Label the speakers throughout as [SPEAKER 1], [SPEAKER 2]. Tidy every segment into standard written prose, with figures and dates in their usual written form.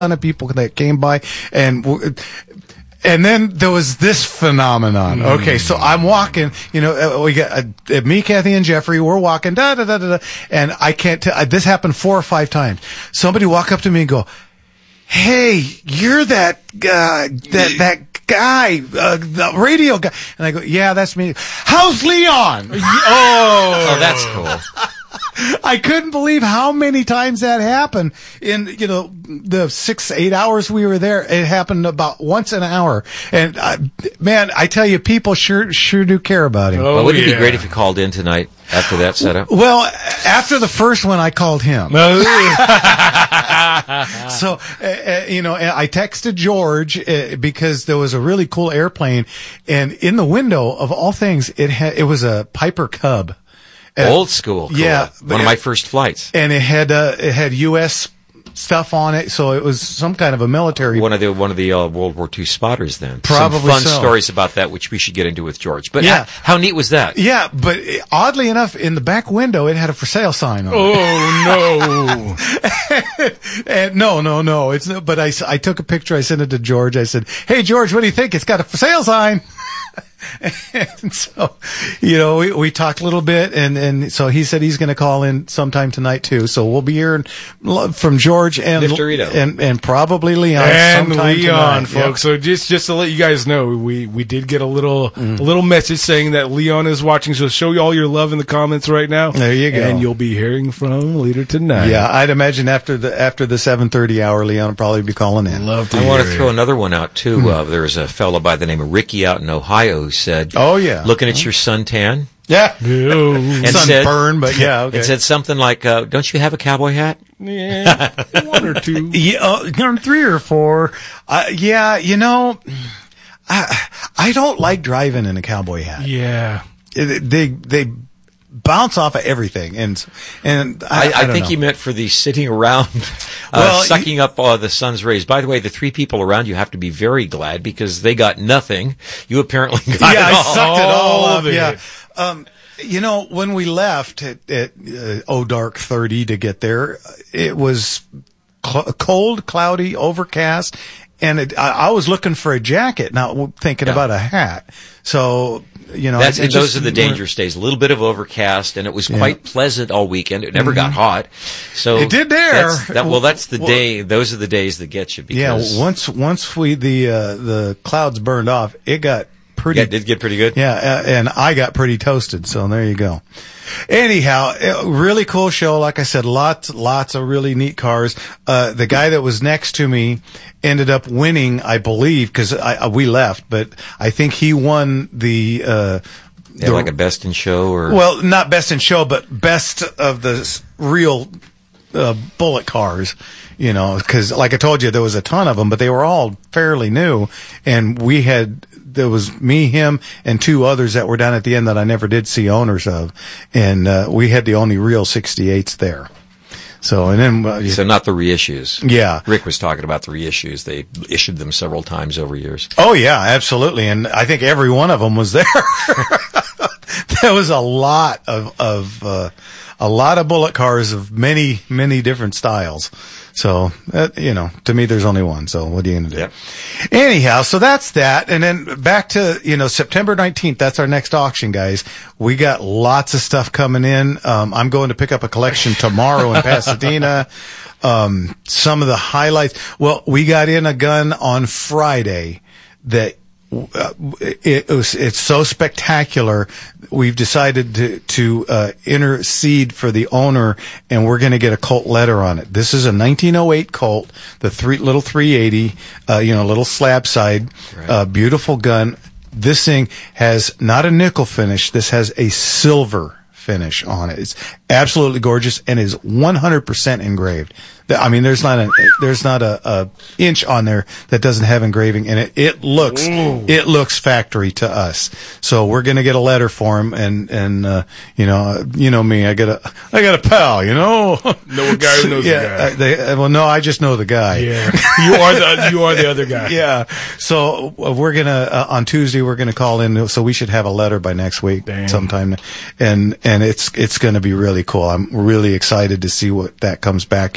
[SPEAKER 1] of people that came by, and then there was this phenomenon. Okay, so I'm walking, we got me, Kathy, and Jeffrey. We're walking, and I can't tell. This happened 4 or 5 times. Somebody walk up to me and go, "Hey, you're that guy, that guy, the radio guy." And I go, "Yeah, that's me. How's Leon?"
[SPEAKER 2] Oh, that's cool.
[SPEAKER 1] I couldn't believe how many times that happened in, the 6-8 hours we were there. It happened about once an hour. And, man, I tell you, people sure do care about him.
[SPEAKER 2] Well, wouldn't it be great if you called in tonight after that setup?
[SPEAKER 1] Well, after the first one, I called him. So, I texted George because there was a really cool airplane, and in the window of all things, it was a Piper Cub.
[SPEAKER 2] Old school. Cool.
[SPEAKER 1] Yeah.
[SPEAKER 2] One of my first flights.
[SPEAKER 1] And it had U.S. stuff on it, so it was some kind of a military.
[SPEAKER 2] One of the World War II spotters then.
[SPEAKER 1] Probably
[SPEAKER 2] some fun
[SPEAKER 1] so.
[SPEAKER 2] Stories about that, which we should get into with George. But
[SPEAKER 1] yeah.
[SPEAKER 2] How neat was that?
[SPEAKER 1] Yeah, but oddly enough, in the back window, it had a for sale sign on it.
[SPEAKER 3] Oh,
[SPEAKER 1] no. And no. But I took a picture, I sent it to George. I said, "Hey, George, what do you think? It's got a for sale sign." And so, we talked a little bit, and so he said he's going to call in sometime tonight too. So we'll be hearing from George and probably Leon
[SPEAKER 3] and
[SPEAKER 1] sometime
[SPEAKER 3] Leon,
[SPEAKER 1] tonight.
[SPEAKER 3] folks. Yep. So just to let you guys know, we did get a little message saying that Leon is watching. So show you all your love in the comments right now.
[SPEAKER 1] There you go.
[SPEAKER 3] And you'll be hearing from him later tonight.
[SPEAKER 1] Yeah, I'd imagine after the 7:30 hour, Leon will probably be calling in.
[SPEAKER 3] Love to.
[SPEAKER 2] I want to throw another one out too. There's a fellow by the name of Ricky out in Ohio who said,
[SPEAKER 1] "Oh yeah,
[SPEAKER 2] looking at your suntan."
[SPEAKER 1] Yeah.
[SPEAKER 2] And
[SPEAKER 1] sunburn, but yeah, okay.
[SPEAKER 2] It said something like, "Don't you have a cowboy hat?"
[SPEAKER 3] Yeah, 1 or 2.
[SPEAKER 1] Yeah, 3 or 4. Yeah, I don't like driving in a cowboy hat.
[SPEAKER 3] Yeah.
[SPEAKER 1] They bounce off of everything, and
[SPEAKER 2] I think he meant for the sitting around, sucking up the sun's rays. By the way, the 3 people around you have to be very glad because they got nothing. You apparently got it all.
[SPEAKER 1] Yeah, I sucked it all up.
[SPEAKER 2] Yeah.
[SPEAKER 1] When we left at dark 30 to get there, it was cold, cloudy, overcast, and I was looking for a jacket, not thinking about a hat. So.
[SPEAKER 2] Those are the dangerous days. A little bit of overcast, and it was quite pleasant all weekend. It never got hot, so
[SPEAKER 1] it did there.
[SPEAKER 2] That's the day. Those are the days that get you. Because
[SPEAKER 1] once the clouds burned off, it got pretty.
[SPEAKER 2] Yeah, it did get pretty good.
[SPEAKER 1] Yeah, and I got pretty toasted. So there you go. Anyhow, really cool show. Like I said, lots of really neat cars. The guy that was next to me ended up winning, I believe, because we left, but I think he won the
[SPEAKER 2] like a best in show, or
[SPEAKER 1] well, not best in show, but best of the real bullet cars. Because like I told you, there was a ton of them, but they were all fairly new, and there was me, him, and 2 others that were down at the end that I never did see owners of, and we had the only real 68s there. So and then
[SPEAKER 2] so not the reissues.
[SPEAKER 1] Yeah,
[SPEAKER 2] Rick was talking about the reissues. They issued them several times over years.
[SPEAKER 1] Oh yeah, absolutely, and I think every one of them was there. There was a lot of bullet cars of many different styles. So, to me, there's only one. So what are you going to do?
[SPEAKER 2] Yep.
[SPEAKER 1] Anyhow, so that's that. And then back to, September 19th. That's our next auction, guys. We got lots of stuff coming in. I'm going to pick up a collection tomorrow in Pasadena. Some of the highlights. Well, we got in a gun on Friday that it's so spectacular. We've decided to intercede for the owner, and we're going to get a Colt letter on it. This is a 1908 Colt, the little 380, little slab side, beautiful gun. This thing has not a nickel finish. This has a silver finish on it. It's absolutely gorgeous and is 100% engraved. I mean, there's not a inch on there that doesn't have engraving in it. It looks factory to us. So we're going to get a letter for him, and you know me, I got a pal,
[SPEAKER 3] Know a guy who knows a guy.
[SPEAKER 1] No, I just know the guy.
[SPEAKER 3] Yeah. You are the other guy.
[SPEAKER 1] Yeah. So we're going to on Tuesday we're going to call in, so we should have a letter by next week sometime, and it's going to be really cool. I'm really excited to see what that comes back in.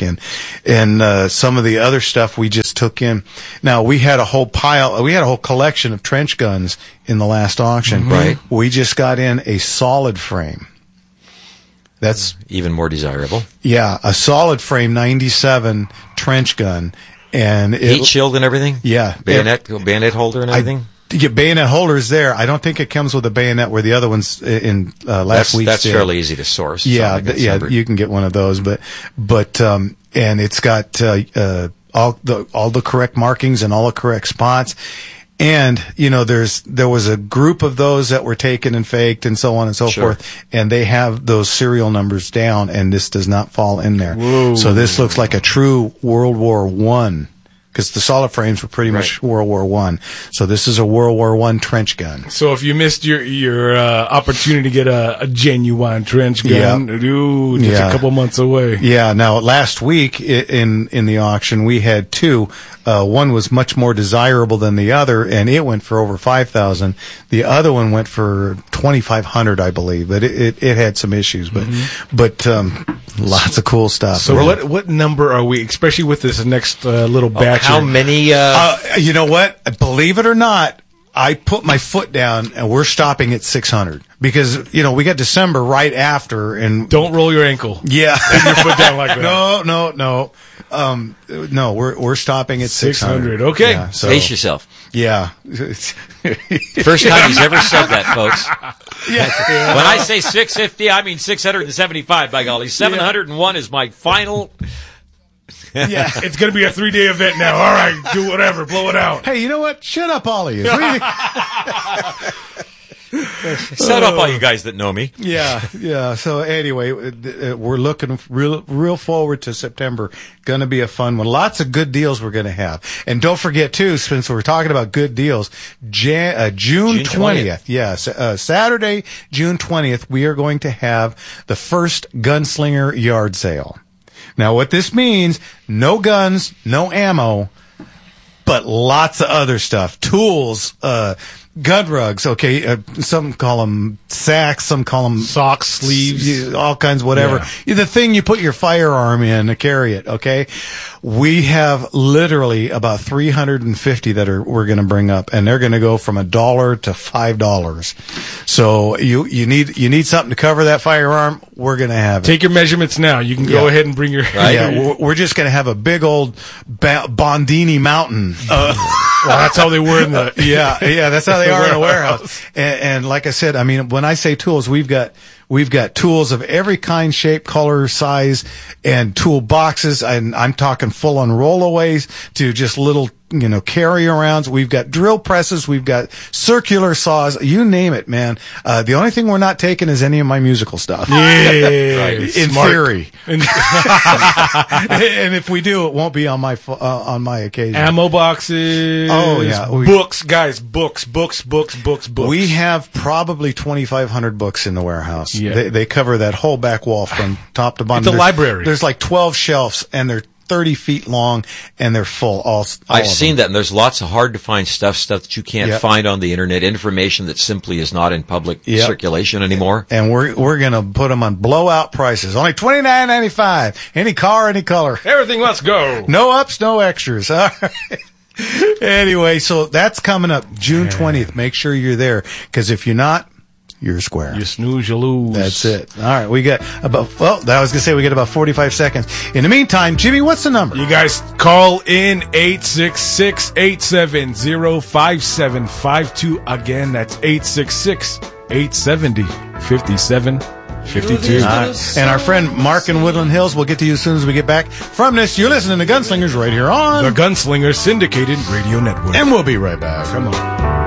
[SPEAKER 1] some of the other stuff we just took in. Now we had a whole collection of trench guns in the last auction.
[SPEAKER 2] Right.
[SPEAKER 1] We just got in a solid frame. That's
[SPEAKER 2] even more desirable.
[SPEAKER 1] Yeah, a solid frame 97 trench gun, and
[SPEAKER 2] heat shield and everything.
[SPEAKER 1] Yeah,
[SPEAKER 2] bayonet holder and everything.
[SPEAKER 1] Bayonet holders there. I don't think it comes with a bayonet where the other ones in last week.
[SPEAKER 2] That's fairly easy to source.
[SPEAKER 1] Yeah, you can get one of those, but and it's got all the correct markings and all the correct spots. And, there was a group of those that were taken and faked and so on and so forth. And they have those serial numbers down, and this does not fall in there.
[SPEAKER 3] Whoa.
[SPEAKER 1] So this looks like a true World War I, because the solid frames were pretty much World War I. So this is a World War I trench gun.
[SPEAKER 3] So if you missed your opportunity to get a genuine trench gun, just a couple months away.
[SPEAKER 1] Yeah. Now, last week in the auction, we had two. One was much more desirable than the other, and it went for over $5,000. The other one went for $2,500, I believe, but it had some issues, but lots of cool stuff.
[SPEAKER 3] So what number are we, especially with this next little batch?
[SPEAKER 2] How many?
[SPEAKER 1] You know what? Believe it or not, I put my foot down, and we're stopping at 600 because we got December right after, and
[SPEAKER 3] don't roll your ankle.
[SPEAKER 1] Yeah,
[SPEAKER 3] put your foot down like that.
[SPEAKER 1] No. No, we're stopping at 600.
[SPEAKER 3] Okay,
[SPEAKER 1] yeah, so,
[SPEAKER 2] pace yourself.
[SPEAKER 1] Yeah.
[SPEAKER 2] First time he's ever said that, folks. Yeah. When I say 650, I mean 675. By golly, 701 is my final.
[SPEAKER 3] Yeah, it's going to be a 3-day event now. All right, do whatever, blow it out.
[SPEAKER 1] Hey, you know what? Shut up, all of you.
[SPEAKER 2] Shut up, all you guys that know me.
[SPEAKER 1] Yeah. So anyway, we're looking real forward to September. Going to be a fun one. Lots of good deals we're going to have. And don't forget, too, since we're talking about good deals, June 20th. Yes, Saturday, June 20th, we are going to have the first Gunslinger yard sale. Now, what this means, no guns, no ammo, but lots of other stuff. Tools, gun rugs, okay, some call them sacks, some call them
[SPEAKER 3] socks, sleeves,
[SPEAKER 1] all kinds, whatever. Yeah. The thing you put your firearm in to carry it, okay? We have literally about 350 that we're going to bring up, and they're going to go from $1 to $5. So you need something to cover that firearm. We're going to have it.
[SPEAKER 3] Take your measurements now. You can go ahead and bring your.
[SPEAKER 1] Yeah, we're just going to have a big old Bondini mountain.
[SPEAKER 3] Well, that's how they were in the.
[SPEAKER 1] Yeah, that's how they are in a warehouse. And like I said, I mean, when I say tools, we've got tools of every kind, shape, color, size, and tool boxes. And I'm talking full on rollaways to just little, carry arounds. We've got drill presses. We've got circular saws. You name it, man. The only thing we're not taking is any of my musical stuff.
[SPEAKER 3] Yeah,
[SPEAKER 1] in theory. And if we do, it won't be on my occasion.
[SPEAKER 3] Ammo boxes.
[SPEAKER 1] Oh yeah,
[SPEAKER 3] books, guys. Books.
[SPEAKER 1] We have probably 2,500 books in the warehouse.
[SPEAKER 3] Yeah.
[SPEAKER 1] They cover that whole back wall from top to bottom.
[SPEAKER 3] It's a library.
[SPEAKER 1] There's like 12 shelves, and they're 30 feet long, and they're full.
[SPEAKER 2] I've seen that, and there's lots of hard to find stuff that you can't find on the internet, information that simply is not in public circulation anymore.
[SPEAKER 1] And we're gonna put them on blowout prices, only $29.95. Any car, any color,
[SPEAKER 3] everything. Let's go.
[SPEAKER 1] No ups, no extras. All right. Anyway, so that's coming up June 20th. Make sure you're there, because if you're not, you're square.
[SPEAKER 3] You snooze, you lose.
[SPEAKER 1] That's it. All right, we got about 45 seconds. In the meantime, Jimmy, what's the number?
[SPEAKER 3] You guys call in 866-870-5752. Again, that's 866-870-5752.
[SPEAKER 1] And our friend Mark in Woodland Hills, we'll get to you as soon as we get back from this. You're listening to Gunslingers right here on
[SPEAKER 3] the Gunslinger Syndicated Radio Network.
[SPEAKER 1] And we'll be right back.
[SPEAKER 3] Come on.